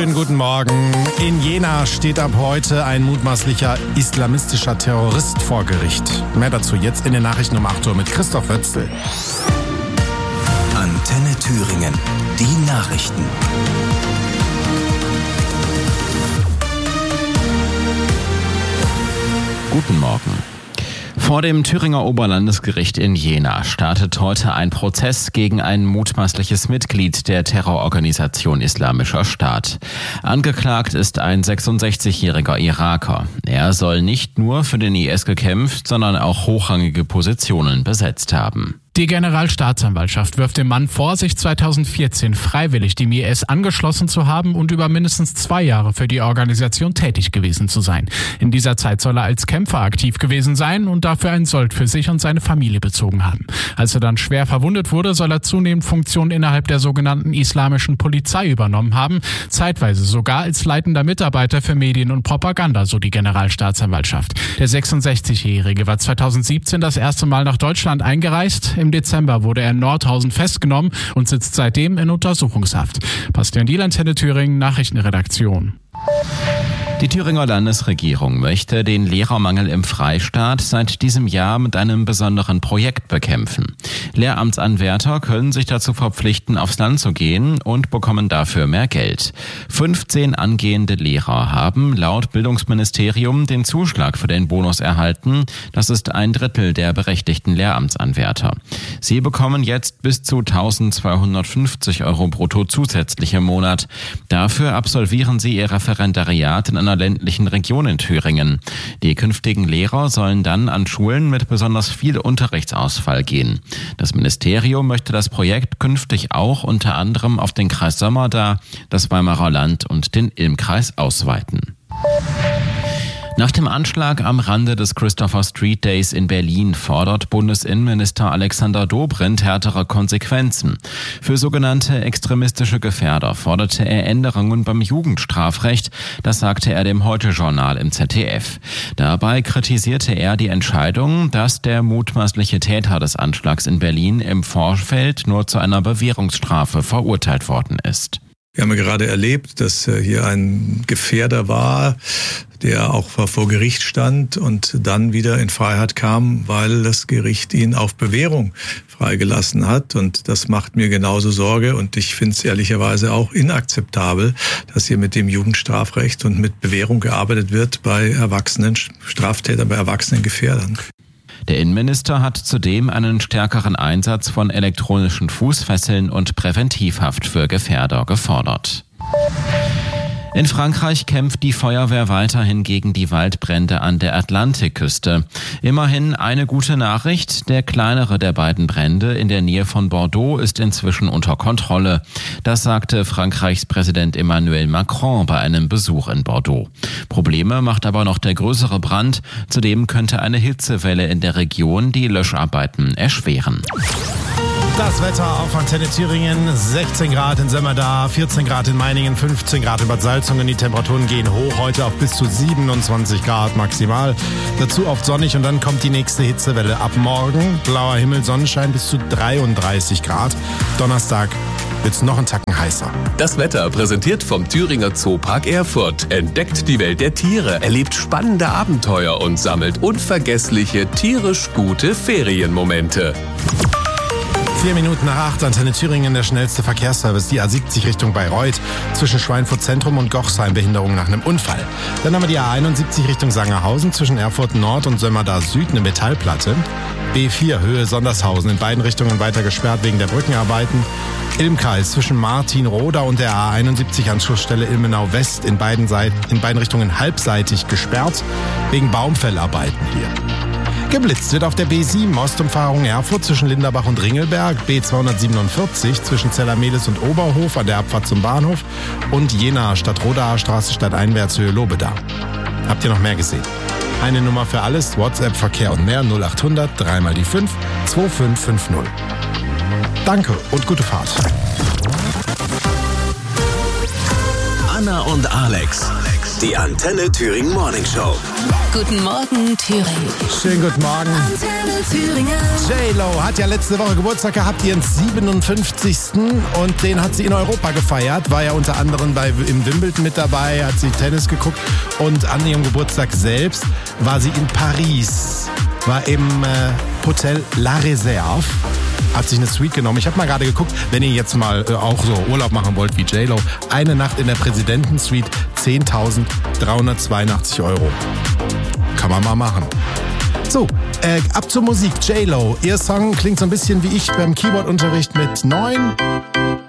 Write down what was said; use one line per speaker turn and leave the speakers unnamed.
Schönen guten Morgen. In Jena steht ab heute ein mutmaßlicher islamistischer Terrorist vor Gericht. Mehr dazu jetzt in den Nachrichten um 8 Uhr mit Christoph Wötzl.
Antenne Thüringen, die Nachrichten.
Guten Morgen. Vor dem Thüringer Oberlandesgericht in Jena startet heute ein Prozess gegen ein mutmaßliches Mitglied der Terrororganisation Islamischer Staat. Angeklagt ist ein 66-jähriger Iraker. Er soll nicht nur für den IS gekämpft, sondern auch hochrangige Positionen besetzt haben.
Die Generalstaatsanwaltschaft wirft dem Mann vor, sich 2014 freiwillig dem IS angeschlossen zu haben und über mindestens 2 Jahre für die Organisation tätig gewesen zu sein. In dieser Zeit soll er als Kämpfer aktiv gewesen sein und dafür einen Sold für sich und seine Familie bezogen haben. Als er dann schwer verwundet wurde, soll er zunehmend Funktionen innerhalb der sogenannten islamischen Polizei übernommen haben, zeitweise sogar als leitender Mitarbeiter für Medien und Propaganda, so die Generalstaatsanwaltschaft. Der 66-Jährige war 2017 das erste Mal nach Deutschland eingereist. Im Dezember wurde er in Nordhausen festgenommen und sitzt seitdem in Untersuchungshaft. Bastian Diel, Antenne Thüringen, Nachrichtenredaktion.
Die Thüringer Landesregierung möchte den Lehrermangel im Freistaat seit diesem Jahr mit einem besonderen Projekt bekämpfen. Lehramtsanwärter können sich dazu verpflichten, aufs Land zu gehen und bekommen dafür mehr Geld. 15 angehende Lehrer haben laut Bildungsministerium den Zuschlag für den Bonus erhalten. Das ist 1/3 der berechtigten Lehramtsanwärter. Sie bekommen jetzt bis zu 1.250 € brutto zusätzlich im Monat. Dafür absolvieren sie ihr Referendariat in einer ländlichen Region in Thüringen. Die künftigen Lehrer sollen dann an Schulen mit besonders viel Unterrichtsausfall gehen. Das Ministerium möchte das Projekt künftig auch unter anderem auf den Kreis Sömmerda, das Weimarer Land und den Ilm-Kreis ausweiten. Nach dem Anschlag am Rande des Christopher Street Days in Berlin fordert Bundesinnenminister Alexander Dobrindt härtere Konsequenzen. Für sogenannte extremistische Gefährder forderte er Änderungen beim Jugendstrafrecht. Das sagte er dem Heute-Journal im ZDF. Dabei kritisierte er die Entscheidung, dass der mutmaßliche Täter des Anschlags in Berlin im Vorfeld nur zu einer Bewährungsstrafe verurteilt worden ist.
Wir haben ja gerade erlebt, dass hier ein Gefährder war, der auch vor Gericht stand und dann wieder in Freiheit kam, weil das Gericht ihn auf Bewährung freigelassen hat. Und das macht mir genauso Sorge. Und ich finde es ehrlicherweise auch inakzeptabel, dass hier mit dem Jugendstrafrecht und mit Bewährung gearbeitet wird bei erwachsenen Straftätern, bei erwachsenen Gefährdern.
Der Innenminister hat zudem einen stärkeren Einsatz von elektronischen Fußfesseln und Präventivhaft für Gefährder gefordert. In Frankreich kämpft die Feuerwehr weiterhin gegen die Waldbrände an der Atlantikküste. Immerhin eine gute Nachricht: Der kleinere der beiden Brände in der Nähe von Bordeaux ist inzwischen unter Kontrolle. Das sagte Frankreichs Präsident Emmanuel Macron bei einem Besuch in Bordeaux. Probleme macht aber noch der größere Brand. Zudem könnte eine Hitzewelle in der Region die Löscharbeiten erschweren.
Das Wetter auf Antenne Thüringen: 16 Grad in Sömmerda, 14 Grad in Meiningen, 15 Grad in Bad Salzungen. Die Temperaturen gehen hoch, heute auf bis zu 27 Grad maximal. Dazu oft sonnig und dann kommt die nächste Hitzewelle. Ab morgen blauer Himmel, Sonnenschein bis zu 33 Grad. Donnerstag wird's noch einen Tacken heißer.
Das Wetter präsentiert vom Thüringer Zoopark Erfurt. Entdeckt die Welt der Tiere, erlebt spannende Abenteuer und sammelt unvergessliche, tierisch gute Ferienmomente.
4 Minuten nach 8, Antenne Thüringen, der schnellste Verkehrsservice. Die A70 Richtung Bayreuth, zwischen Schweinfurt Zentrum und Gochsheim, Behinderung nach einem Unfall. Dann haben wir die A71 Richtung Sangerhausen, zwischen Erfurt Nord und Sömmerda Süd eine Metallplatte. B4 Höhe Sondershausen, in beiden Richtungen weiter gesperrt wegen der Brückenarbeiten. Ilm-Kreis, zwischen Martinroda und der A71 Anschlussstelle Ilmenau West, in beiden Richtungen halbseitig gesperrt wegen Baumfellarbeiten hier. Geblitzt wird auf der B7 Ostumfahrung Erfurt zwischen Linderbach und Ringelberg, B247 zwischen Zellermehlis und Oberhof an der Abfahrt zum Bahnhof und Jena Stadtrodaer Straße stadteinwärts Höhe Lobeda. Habt ihr noch mehr gesehen? Eine Nummer für alles, WhatsApp, Verkehr und mehr 0800 3 mal die 5 2550. Danke und gute Fahrt.
Anna und Alex Die Antenne Thüringen Morning Show.
Guten Morgen, Thüringen.
Schönen guten Morgen.
Antenne Thüringen.
J-Lo hat ja letzte Woche Geburtstag gehabt, ihren 57. Und den hat sie in Europa gefeiert. War ja unter anderem im Wimbledon mit dabei, hat sie Tennis geguckt. Und an ihrem Geburtstag selbst war sie in Paris. War im Hotel La Réserve. Hat sich eine Suite genommen. Ich habe mal gerade geguckt, wenn ihr jetzt mal auch so Urlaub machen wollt wie J-Lo, eine Nacht in der Präsidentensuite, 10.382 €. Kann man mal machen. So, ab zur Musik. J-Lo. Ihr Song klingt so ein bisschen wie ich beim Keyboardunterricht mit 9.